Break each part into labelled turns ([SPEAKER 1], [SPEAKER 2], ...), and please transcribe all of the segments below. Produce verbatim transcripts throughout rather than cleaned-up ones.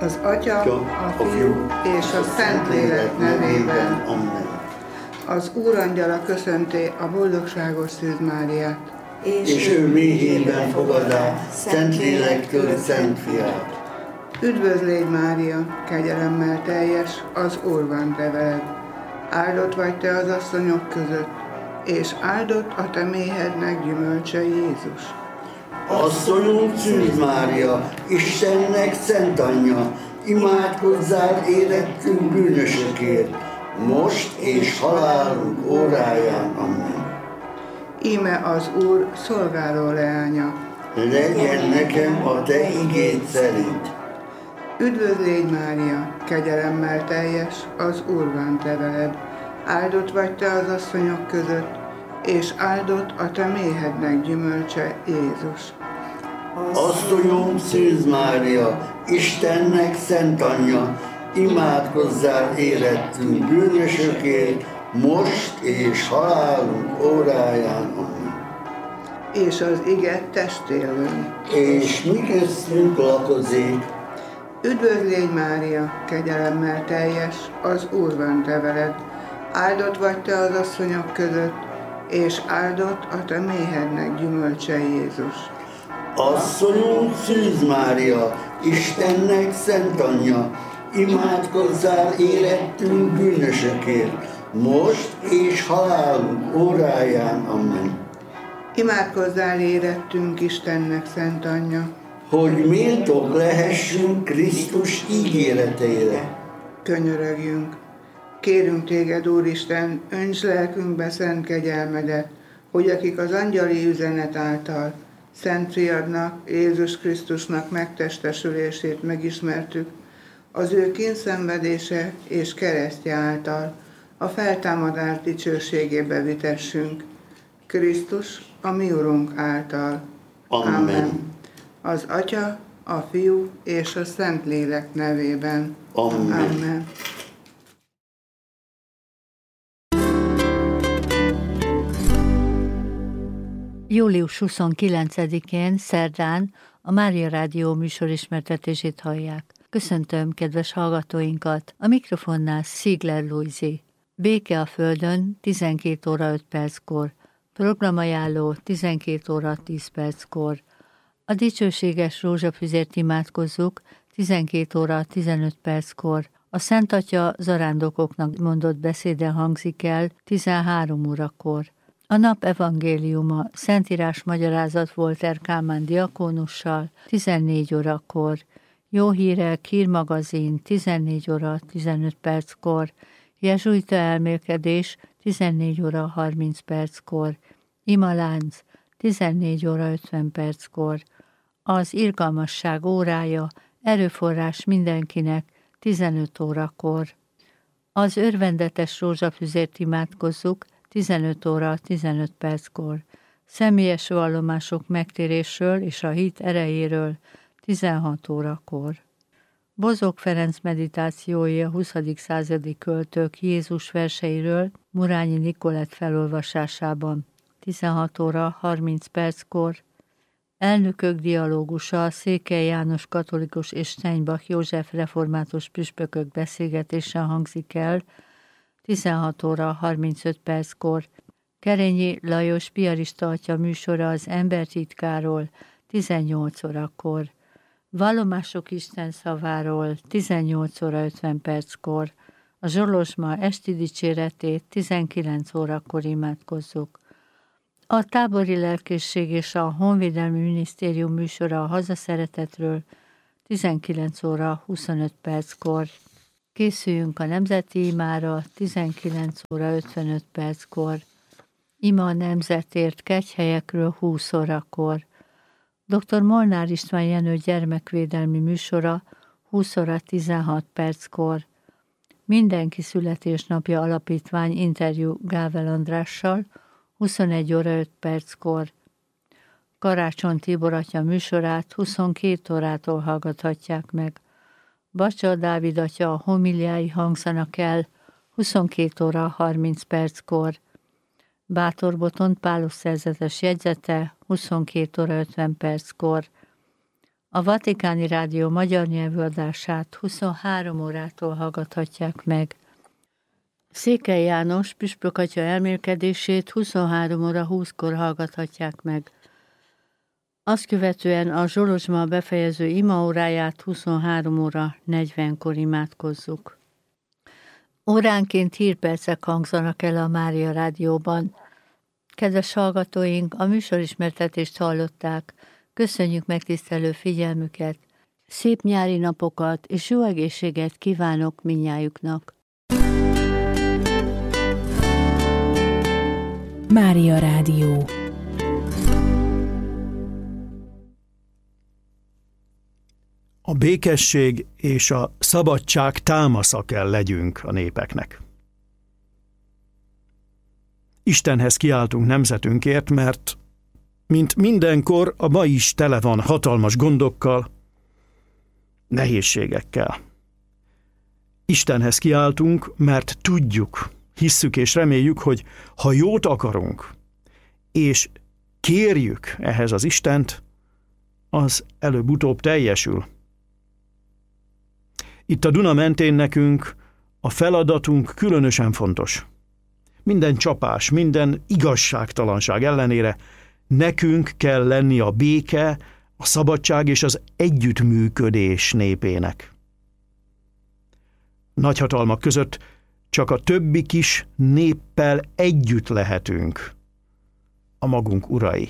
[SPEAKER 1] Az Atya, a Fiú és a Szentlélek nevében.
[SPEAKER 2] Amen.
[SPEAKER 1] Az Úrangyala köszönti a boldogságos Szűz Máriát.
[SPEAKER 2] És ő méhében fogadá Szentlélektől Szent Fiát.
[SPEAKER 1] Üdvözlégy Mária, kegyelemmel teljes, az Úr van te veled. Áldott vagy te az asszonyok között, és áldott a te méhednek gyümölcse Jézus.
[SPEAKER 2] Asszonyunk Szűz Mária, Istennek szent anyja, imádkozzál érettünk bűnösökért, most és halálunk óráján. Amen.
[SPEAKER 1] Íme az Úr szolgáló leánya.
[SPEAKER 2] Legyen nekem a te igéd szerint.
[SPEAKER 1] Üdvözlégy Mária, kegyelemmel teljes, az Úr van te veled. Áldott vagy te az asszonyok között, és áldott a te méhednek gyümölcse Jézus.
[SPEAKER 2] Asszonyom Szűz Mária, Istennek szent anyja, imádkozzál érettünk bűnösökért, most és halálunk óráján. Amen.
[SPEAKER 1] És az ige testélőn.
[SPEAKER 2] És mi köztünk lakozik.
[SPEAKER 1] Üdvözlégy Mária, kegyelemmel teljes, az Úr van te veled. Áldott vagy te az asszonyok között, és áldott a te méhednek gyümölcse Jézus.
[SPEAKER 2] Asszonyunk Szűz Mária, Istennek szent anyja, imádkozzál érettünk bűnösökért, most és halálunk óráján. Amen.
[SPEAKER 1] Imádkozzál érettünk Istennek szent anyja,
[SPEAKER 2] hogy méltók lehessünk Krisztus ígéreteire.
[SPEAKER 1] Könyörögjünk. Kérünk téged, Úristen, önts lelkünkbe szent kegyelmedet, hogy akik az angyali üzenet által Szent Fiadnak, Jézus Krisztusnak megtestesülését megismertük, az ő kínszenvedése és keresztje által a feltámadás dicsőségébe vitessünk. Krisztus, a mi Urunk által.
[SPEAKER 2] Amen.
[SPEAKER 1] Amen. Az Atya, a Fiú és a Szentlélek nevében.
[SPEAKER 2] Amen.
[SPEAKER 1] Amen.
[SPEAKER 3] július huszonkilencedikén, szerdán a Mária Rádió műsorismertetését hallják. Köszöntöm kedves hallgatóinkat, a mikrofonnál Szigler Lujzi. Béke a Földön, tizenkét óra öt perckor. Programajánló tizenkét óra tíz perckor. A dicsőséges rózsafüzért imádkozzuk tizenkét óra tizenöt perckor. A Szent Atya zarándokoknak mondott beszéde hangzik el tizenhárom órakor. A nap evangéliuma Szentírás magyarázat Volter Kálmán diakónussal tizennégy órakor. Jó hírek hírmagazin tizennégy óra tizenöt perckor. Jezsuita elmélkedés tizennégy óra harminc perckor. Imalánc tizennégy óra ötven perckor. Az irgalmasság órája, erőforrás mindenkinek tizenöt órakor. Az örvendetes rózsafüzért imádkozzuk tizenöt óra tizenöt perckor. Személyes vallomások megtérésről és a hit erejéről tizenhat órakor. Bozók Ferenc meditációi a huszadik századi költők Jézus verseiről Murányi Nikolett felolvasásában tizenhat óra harminc perckor. Elnökök dialógusa Székely János katolikus és Steinbach József református püspökök beszélgetése hangzik el tizenhat óra harmincöt perckor. Kerényi Lajos piarista atya műsora az embertitkáról tizennyolc órakor. Vallomások Isten szaváról tizennyolc óra ötven perckor. A Zsolozsma esti dicséretét tizenkilenc órakor imádkozzuk. A tábori lelkészség és a Honvédelmi Minisztérium műsora a hazaszeretetről tizenkilenc óra huszonöt perckor. Készüljünk a nemzeti imára tizenkilenc óra ötvenöt perckor. Ima a nemzetért kegyhelyekről húsz órakor. dr. Molnár István Jenő gyermekvédelmi műsora húsz óra tizenhat perckor. Mindenki születésnapja alapítvány interjú Gável Andrással huszonegy óra öt perckor. Karácsony Tibor atya műsorát huszonkét órától hallgathatják meg. Bacsa Dávid atya homiliái hangzanak el huszonkét óra harminc perckor. Bátor Botond Pálos szerzetes jegyzete huszonkét óra ötven perckor. A Vatikáni Rádió magyar nyelvű adását huszonhárom órától hallgathatják meg. Székely János püspök atya elmélkedését huszonhárom óra húszkor hallgathatják meg. Azt követően a Zsolozsma befejező imaóráját huszonhárom óra negyvenkor imádkozzuk. Óránként hírpercek hangzanak el a Mária Rádióban. Kedves hallgatóink, a műsorismertetést hallották. Köszönjük megtisztelő figyelmüket, szép nyári napokat és jó egészséget kívánok mindnyájuknak.
[SPEAKER 4] Mária Rádió.
[SPEAKER 5] A békesség és a szabadság támasza kell legyünk a népeknek. Istenhez kiáltunk nemzetünkért, mert mint mindenkor, a ma is tele van hatalmas gondokkal, nehézségekkel. Istenhez kiáltunk, mert tudjuk, hisszük és reméljük, hogy ha jót akarunk, és kérjük ehhez az Istent, az előbb-utóbb teljesül. Itt a Duna mentén nekünk a feladatunk különösen fontos. Minden csapás, minden igazságtalanság ellenére nekünk kell lenni a béke, a szabadság és az együttműködés népének. Nagyhatalmak között csak a többi kis néppel együtt lehetünk, a magunk urai.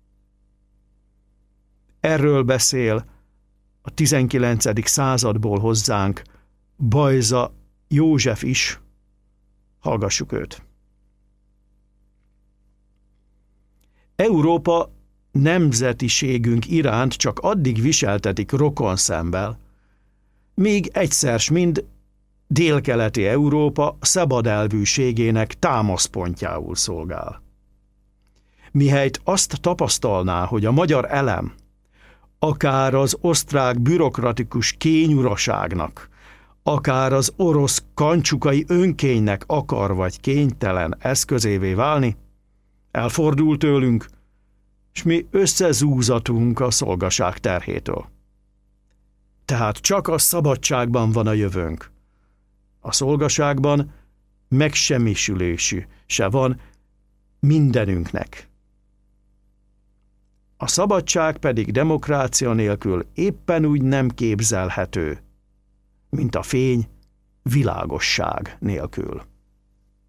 [SPEAKER 5] Erről beszél a tizenkilencedik századból hozzánk Bajza József is. Hallgassuk őt. Európa nemzetiségünk iránt csak addig viseltetik rokonszemvel, míg egyszer s mind délkeleti Európa szabadelvűségének támaszpontjául szolgál. Mihelyt azt tapasztalná, hogy a magyar elem akár az osztrák bürokratikus kényuraságnak, akár az orosz kancsukai önkénynek akar vagy kénytelen eszközévé válni, elfordul tőlünk, s mi összezúzatunk a szolgaság terhétől. Tehát csak a szabadságban van a jövőnk. A szolgaságban megsemmisülésű se van mindenünknek. A szabadság pedig demokrácia nélkül éppen úgy nem képzelhető, mint a fény világosság nélkül.